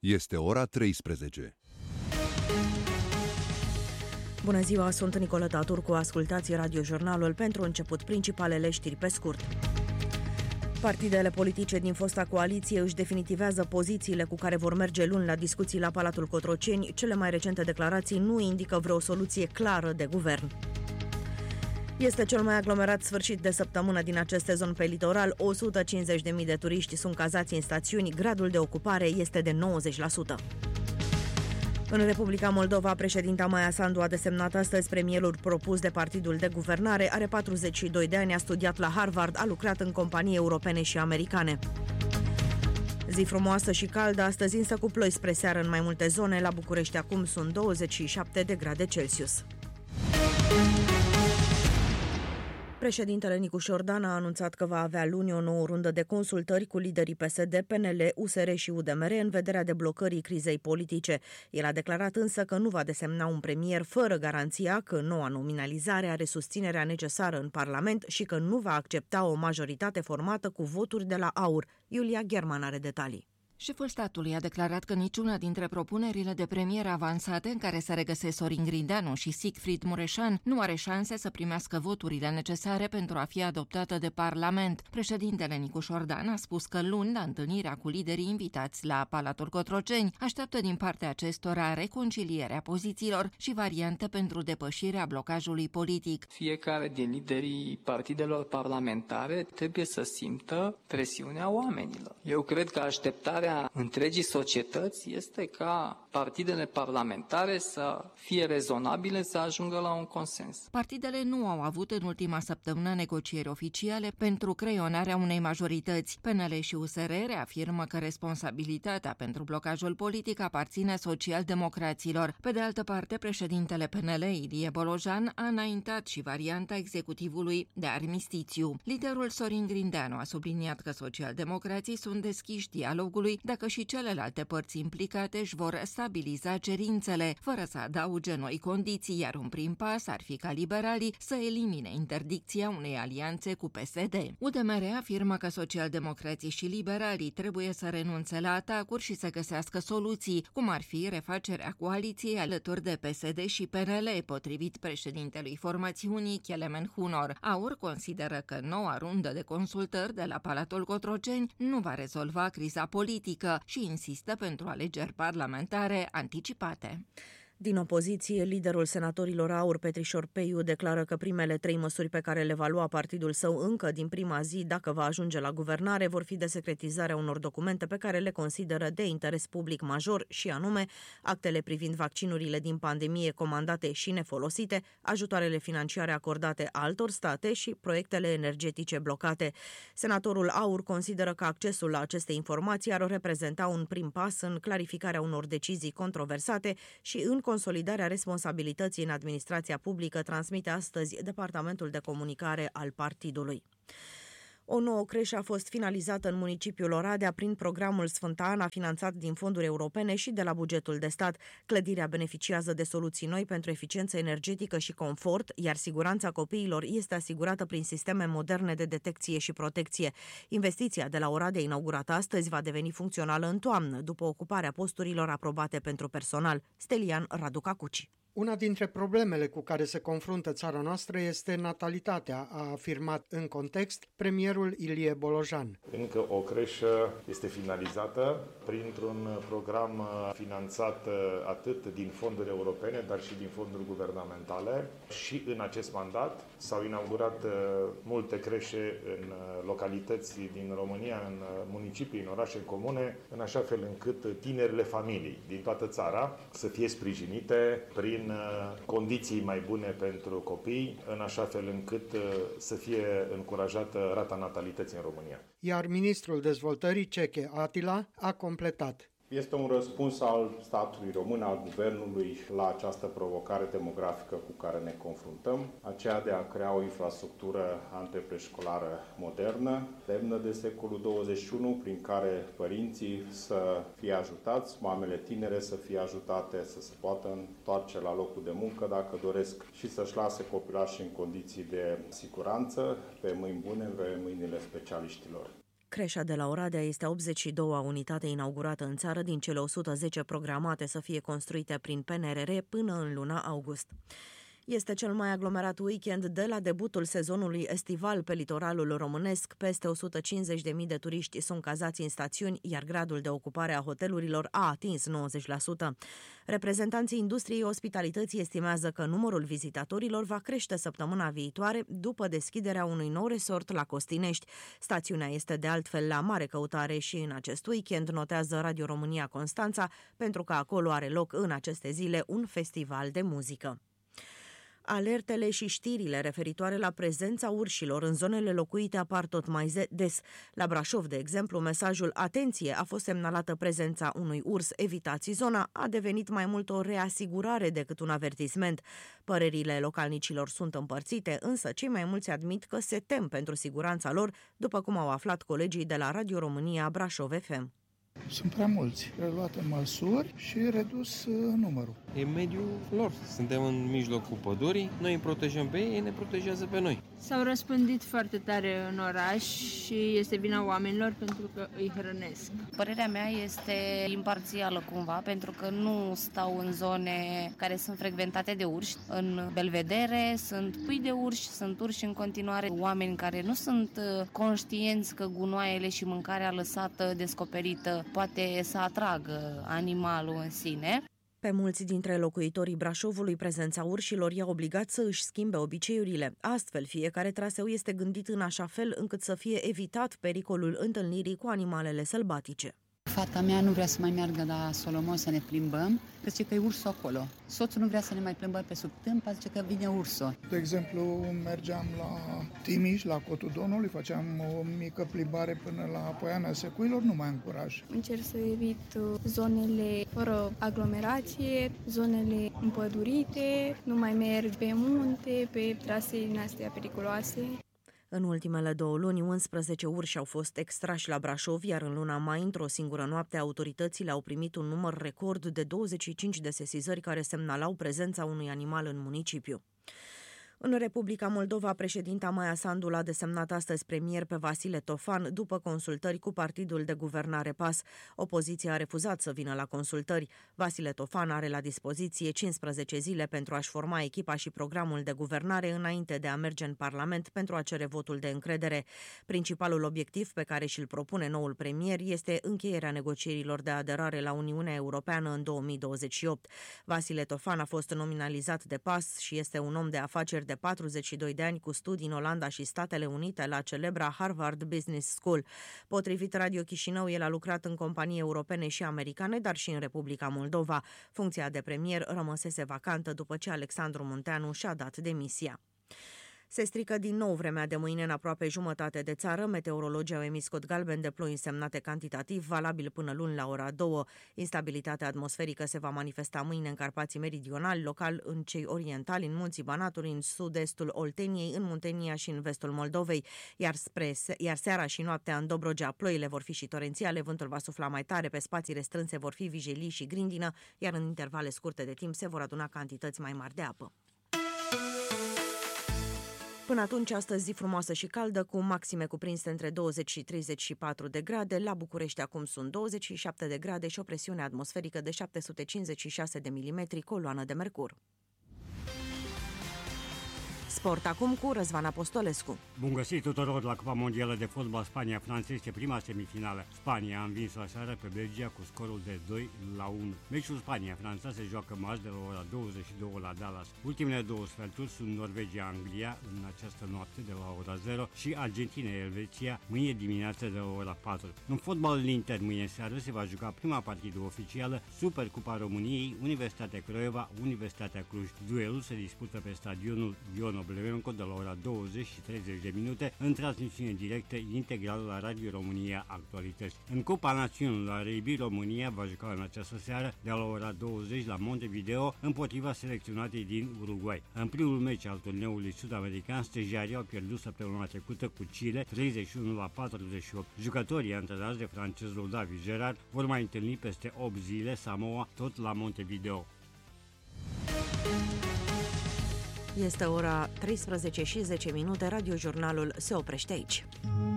Este ora 13. Bună ziua, sunt Nicoleta Turcu, ascultați radiojurnalul pentru început principalele știri pe scurt. Partidele politice din fosta coaliție își definitivează pozițiile cu care vor merge luni la discuții la Palatul Cotroceni. Cele mai recente declarații nu indică vreo soluție clară de guvern. Este cel mai aglomerat sfârșit de săptămână din acest sezon pe litoral. 150.000 de turiști sunt cazați în stațiuni, gradul de ocupare este de 90%. În Republica Moldova, președinta Maia Sandu a desemnat astăzi premierul propus de partidul de guvernare. Are 42 de ani, a studiat la Harvard, a lucrat în companii europene și americane. Zi frumoasă și caldă, astăzi însă cu ploi spre seară în mai multe zone. La București acum sunt 27 de grade Celsius. Președintele Nicu Șordan a anunțat că va avea luni o nouă rundă de consultări cu liderii PSD, PNL, USR și UDMR în vederea deblocării crizei politice. El a declarat însă că nu va desemna un premier fără garanția că noua nominalizare are susținerea necesară în Parlament și că nu va accepta o majoritate formată cu voturi de la AUR. Iulia Gherman are detalii. Șeful statului a declarat că niciuna dintre propunerile de premier avansate în care se regăsesc Sorin Grindeanu și Siegfried Mureșan nu are șanse să primească voturile necesare pentru a fi adoptată de Parlament. Președintele Nicu Șordan a spus că luni, la întâlnirea cu liderii invitați la Palatul Cotroceni, așteaptă din partea acestora reconcilierea pozițiilor și variante pentru depășirea blocajului politic. Fiecare din liderii partidelor parlamentare trebuie să simtă presiunea oamenilor. Eu cred că așteptarea întregii societăți este ca partidele parlamentare să fie rezonabile, să ajungă la un consens. Partidele nu au avut în ultima săptămână negocieri oficiale pentru creionarea unei majorități. PNL și USR reafirmă că responsabilitatea pentru blocajul politic aparține social-democraților. Pe de altă parte, președintele PNL, Ilie Bolojan, a înaintat și varianta executivului de armistițiu. Liderul Sorin Grindeanu a subliniat că social-democrații sunt deschiși dialogului dacă și celelalte părți implicate își vor stabiliza cerințele, fără să adauge noi condiții, iar un prim pas ar fi ca liberalii să elimine interdicția unei alianțe cu PSD. UDMR afirmă că socialdemocrații și liberalii trebuie să renunțe la atacuri și să găsească soluții, cum ar fi refacerea coaliției alături de PSD și PNL, potrivit președintelui formațiunii Kelemen Hunor. AUR consideră că noua rundă de consultări de la Palatul Cotroceni nu va rezolva criza politică și insistă pentru alegeri parlamentare anticipate. Din opoziție, liderul senatorilor AUR, Petrișor Peiu, declară că primele 3 măsuri pe care le va lua partidul său încă din prima zi, dacă va ajunge la guvernare, vor fi desecretizarea unor documente pe care le consideră de interes public major, și anume actele privind vaccinurile din pandemie comandate și nefolosite, ajutoarele financiare acordate altor state și proiectele energetice blocate. Senatorul AUR consideră că accesul la aceste informații ar reprezenta un prim pas în clarificarea unor decizii controversate și în consolidarea responsabilității în administrația publică, transmite astăzi Departamentul de Comunicare al partidului. O nouă creșă a fost finalizată în municipiul Oradea prin programul Sfânta Ana, finanțat din fonduri europene și de la bugetul de stat. Clădirea beneficiază de soluții noi pentru eficiență energetică și confort, iar siguranța copiilor este asigurată prin sisteme moderne de detecție și protecție. Investiția de la Oradea, inaugurată astăzi, va deveni funcțională în toamnă, după ocuparea posturilor aprobate pentru personal. Stelian Radu Cacuci. Una dintre problemele cu care se confruntă țara noastră este natalitatea, a afirmat în context premierul Ilie Bolojan. Încă o creșă este finalizată printr-un program finanțat atât din fonduri europene, dar și din fonduri guvernamentale. Și în acest mandat s-au inaugurat multe creșe în localități din România, în municipii, în orașe, în comune, în așa fel încât tinerile familii din toată țara să fie sprijinite prin condiții mai bune pentru copii, în așa fel încât să fie încurajată rata natalității în România. Iar ministrul dezvoltării, Ceche Atila, a completat. Este un răspuns al statului român, al guvernului, la această provocare demografică cu care ne confruntăm, aceea de a crea o infrastructură antepreșcolară modernă, demnă de secolul 21, prin care părinții să fie ajutați, mamele tinere să fie ajutate, să se poată întoarce la locul de muncă dacă doresc și să-și lase copilașii în condiții de siguranță, pe mâini bune, pe mâinile specialiștilor. Creșa de la Oradea este 82-a unitate inaugurată în țară din cele 110 programate să fie construite prin PNRR până în luna august. Este cel mai aglomerat weekend de la debutul sezonului estival pe litoralul românesc. Peste 150.000 de turiști sunt cazați în stațiuni, iar gradul de ocupare a hotelurilor a atins 90%. Reprezentanții industriei ospitalității estimează că numărul vizitatorilor va crește săptămâna viitoare după deschiderea unui nou resort la Costinești. Stațiunea este de altfel la mare căutare și în acest weekend, notează Radio România Constanța, pentru că acolo are loc în aceste zile un festival de muzică. Alertele și știrile referitoare la prezența urșilor în zonele locuite apar tot mai des. La Brașov, de exemplu, mesajul "Atenție, a fost semnalată prezența unui urs, evitați zona" a devenit mai mult o reasigurare decât un avertisment. Părerile localnicilor sunt împărțite, însă cei mai mulți admit că se tem pentru siguranța lor, după cum au aflat colegii de la Radio România Brașov FM. Sunt prea mulți. Trebuie luate măsuri și redus numărul. E mediul lor. Suntem în mijlocul pădurii, noi îi protejăm pe ei, ei ne protejează pe noi. S-au răspândit foarte tare în oraș și este vina oamenilor pentru că îi hrănesc. Părerea mea este imparțială cumva, pentru că nu stau în zone care sunt frecventate de urși. În Belvedere sunt pui de urși, sunt urși în continuare, oameni care nu sunt conștienți că gunoaiele și mâncarea lăsată descoperită poate să atragă animalul în sine. Pe mulți dintre locuitorii Brașovului, prezența urșilor i-a obligat să își schimbe obiceiurile. Astfel, fiecare traseu este gândit în așa fel încât să fie evitat pericolul întâlnirii cu animalele sălbatice. Fata mea nu vrea să mai meargă la Solomon să ne plimbăm, că zice că e ursul acolo. Soțul nu vrea să ne mai plimbăm pe sub tâmpa, zice că vine ursul. De exemplu, mergeam la Timiș, la Cotul Domnului, făceam o mică plimbare până la Poiana Secuilor, nu mai am curaj. Încerc să evit zonele fără aglomerație, zonele împădurite, nu mai merg pe munte, pe trasee astea periculoase. În ultimele 2 luni, 11 urși au fost extrași la Brașov, iar în luna mai, într-o singură noapte, autoritățile au primit un număr record de 25 de sesizări care semnalau prezența unui animal în municipiu. În Republica Moldova, președinta Maia Sandu l-a desemnat astăzi premier pe Vasile Tofan după consultări cu partidul de guvernare PAS. Opoziția a refuzat să vină la consultări. Vasile Tofan are la dispoziție 15 zile pentru a-și forma echipa și programul de guvernare înainte de a merge în Parlament pentru a cere votul de încredere. Principalul obiectiv pe care și-l propune noul premier este încheierea negocierilor de aderare la Uniunea Europeană în 2028. Vasile Tofan a fost nominalizat de PAS și este un om de afaceri de 42 de ani cu studii în Olanda și Statele Unite la celebra Harvard Business School. Potrivit Radio Chișinău, el a lucrat în companii europene și americane, dar și în Republica Moldova. Funcția de premier rămăsese vacantă după ce Alexandru Munteanu și-a dat demisia. Se strică din nou vremea de mâine în aproape jumătate de țară. Meteorologii au emis cod galben de ploi însemnate cantitativ, valabil până luni la ora 2. Instabilitatea atmosferică se va manifesta mâine în Carpații Meridionali, local în cei orientali, în munții Banatului, în sud-estul Olteniei, în Muntenia și în vestul Moldovei, iar seara și noaptea în Dobrogea ploile vor fi și torențiale, vântul va sufla mai tare, pe spații restrânse vor fi vijelii și grindină, iar în intervale scurte de timp se vor aduna cantități mai mari de apă. Până atunci, astăzi zi frumoasă și caldă, cu maxime cuprinse între 20 și 34 de grade. La București acum sunt 27 de grade și o presiune atmosferică de 756 de milimetri, coloană de mercur. Sport acum cu Răzvan Apostolescu. Bun găsit tuturor la Cupa Mondială de Fotbal Spania-Franța, este prima semifinală. Spania a învins aseară pe Belgia cu scorul de 2-1. Meciul Spania-Franța se joacă marți de la ora 22 la Dallas. Ultimele 2 sferturi sunt Norvegia-Anglia în această noapte de la ora 0 și Argentina-Elveția mâine dimineață de la ora 4. În fotbalul intern, mâine seară se va juca prima partidă oficială, Supercupa României, Universitatea Craiova, Universitatea Cluj. Duelul se dispută pe stadionul Ion Oblemenco de la ora 20 și 30 de minute în transmisiune directă integrală la Radio România Actualități. În Cupa Națiunilor Rugby, România va juca în această seară de la ora 20 la Montevideo împotriva selecționatei din Uruguay. În primul meci al turneului sud-american, stejarii au pierdut săptămâna trecută cu Chile 31-48. Jucătorii antrenați de francezul David Gerard vor mai întâlni peste 8 zile Samoa, tot la Montevideo. Este ora 13:10, radiojurnalul se oprește aici.